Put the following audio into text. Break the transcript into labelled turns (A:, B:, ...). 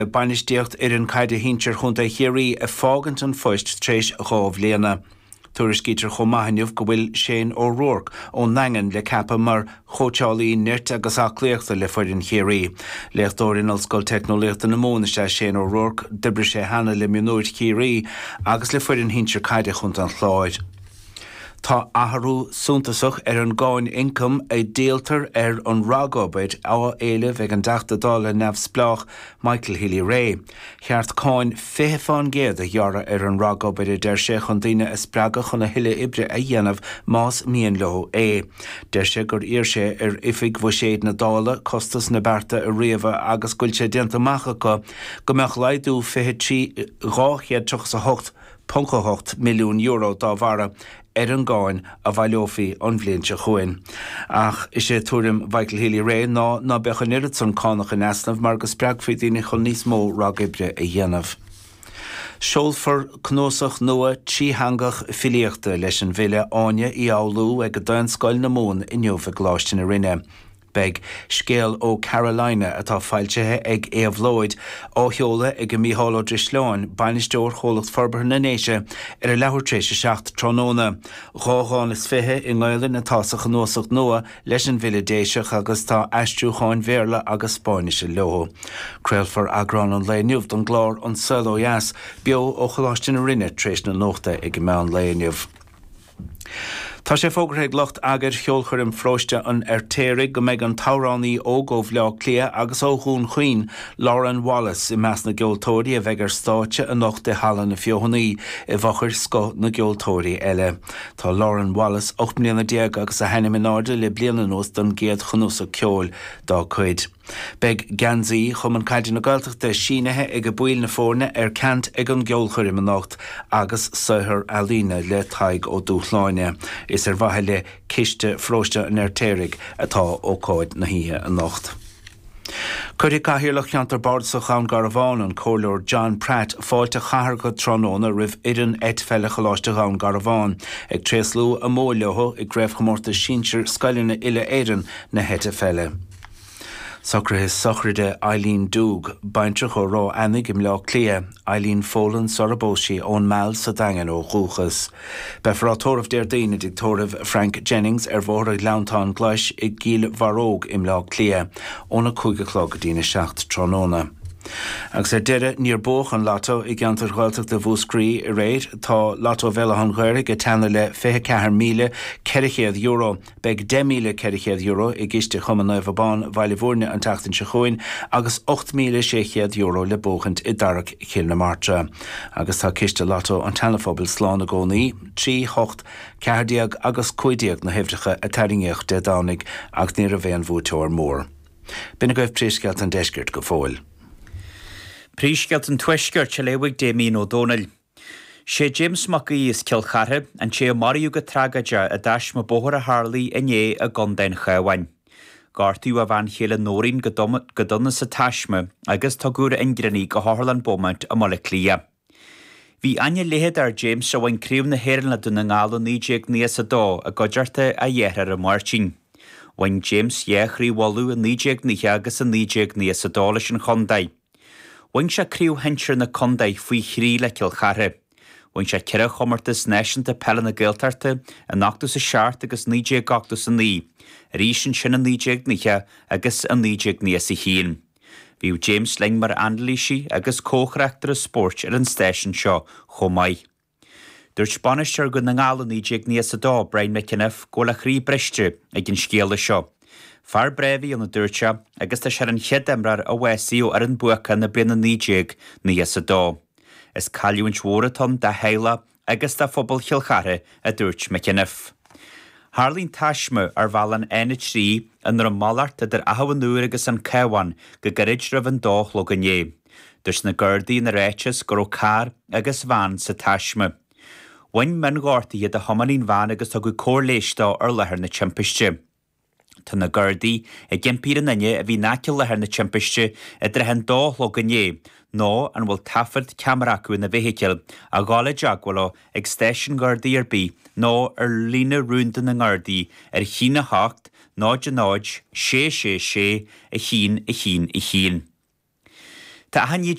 A: Bainisteocht an caide hintir chunta chéirí a fágant an foist tréis gábh léana. Tuairis gítar chomaithniuh go bhfuil Shane O'Rourke ó Nangan le cappa mar chóteálaí nirt agus aclaíochta le foireann chéirí. Leachtóirí na Scoil Teicneolaíochta na Mónaiste Shane O'Rourke dibre sé hana le miúid chéirí agus le foireann hintir caide chunta an chláid. Tá athrú súntasach an gáin income déaltar an rágóbaid á éileh ag an deachtadála neamhsplách Michael Healy Ray. Cheart cáin féfán géad a dhearra an rágóbaid deir sé chun daine is spreaga chun na huile ibre a dhéanamh más míon leo é. Deir sé gur ír sé ifig bh séad na dála costas na berta a riamh agus gúil sé déanta macha go meach leidú 23.8 milliún euro dá bhara an gáin a bhailófií an bhliainte chuin. Ach is sé túrim Michael Healy Ray ná bechan irid san cánach in easnamh mar go spreag faoi daoine chun níos mó rágibre a dhéanamh. Seolfar cnósach nua tíhangach filiachta leis an bhile áine í áulú ag go dain Scoil na Món in Neomh Gláiste na Rinne. Beg scéal ó Carolina atá fáiltethe ag éamhlóid ó cheola ag Mícheál Ó Drisleáin bainisteoir cholacht forbar na néise a lehar tréise 7 tróna. Rácháin is fithe in Gaile na tásach nósach nua leis an bhile déiseach agus tá aistriúcháin Bhéarla agus Spáinise leo. Creilfar agrán an léniuh don glár an Solo Yas beo ó Choláiste na Rinne tréis na nóchta ag meán léniuh. Tá sé fógarthaigh locht agar cheolchuirm fróiste an téirigh go méid an táránnaí ógómh leá clia agus óchún chuoin Lauren Wallace I meas na geoltóirí a bheith ar stáite a nocht de hallan na fiohannaí I bhachar sco na geoltóirí eile. Tá Lauren Wallace 8 mbliana déag agus a henim in áde le bliana nos don géad chunúsa ceol dá cuid. Beg gansaí chum an caidir na Gaeltachta sínethe ag a buil na fórne cant ag an geolchuirm an nocht agus soithir alína le taig ó dúchláine. Is bhaithe le ciste fróiste an téirigh atá ó cáid na híthe an nocht. Cuirí caithíoch cheantar bardsa chán Garabhán an cóirleoir John Pratt fáilte chathair go tróna rih idirn felle choláiste chán Garabhán ag tréaslú a móleotha ag greibh chomórta sínsir scailina ile éireann na hete felle. Socrates Socride Eileen Doug, baintrach ó rá anig im leá clia, Eileen Folan Sorabóisi ón meall sa dangan ó chúchas. Befra tóramh déir daine dig tóramh Frank Jennings bhór ag leantán gleis I gíl bharóg im leá clia, óna 5 dína 7 tróna. Agus deire níor bóch an lato I gceantar Gaeltach de bhúscrí I réid tá lato bheile an ghuiirigh tanna le 24,000 euro beg 10,000 euro I giste chum an Nuevabán bhaile bhórne an tachtain se chuin agus 8,600 euro le bóchant I darach Chil na Martra. Agus tá ciste lato an tanafobal slán a gcónaí 3, 8, 4 agus 5 na hifricha a taringíocht de dánig ach níor a bhéan bhúteoir mór. Bina goibh príscealt an deisgirt go fóil.
B: Príscealt an tuisceart se leigh Damien O'Donnell. Sé James Mackey is Kilcharre an sé Mariu go tragaide a dais ma bóthar a Harley iné a gondain chahain. Gartú a bhain chéile nóirín go donna sa taisme agus tá gúra ingranní go háirlan bómant a mola clia. Bhí aine léhead ar James se bhain críom na héirna duna ngála níéag níos a dó a godearta a dhéhrar a martin. Bhain James dhéchrí walú a níéag níhe agus a níéag níos a dó leis an chondaid. Bhain se críú hentir na condaid faoi chrí le Kilcharre. Bhain se ceire chomartas neisianta pelle na Gaeltarta a nachtas a seart agus 9 a ní, rísin sin a 9 níe agus a 9 níos a hín. Bhíú James ling mar anlíisi agus cóchreachtar a sport ar an stéisisin seo chomaid. Dúirt Spanisteir go na ngála 9 níos a dó Brian McInniff go le chrí breiste ag an scéala seo. Far brevi an na dúirte agus tá sé an cheademrar a wesaíú ar an buacha na bliana 9 níos a dó. Is caiúin tvóratom de heile agus tá phobal Kilcharre a dúirt McInniff. Harlín taisme ar bhalan trí an ar an mallart idir ahaban nuair agus an cehain go garid rah an dách lo ganné. Dus na gurdaí na réites gur ó car agus bhain sa taisme. Bhain men gáirtaí iad a homanín bhain agus tá go cóirléistá ar lethar na timpiste. Tá na gurdaí a gimpír an inne a bhí náceil lethar na timpiste idir hen dách lo ganné, nó an bhfuil tafod cameracu na bheiceil a gála deaghála ag stéisisin gurdaí ar bí nó ar lína rúnda na gurdaí ar chína hacht, náid a náid, sé, a chín, i chín. Tá haní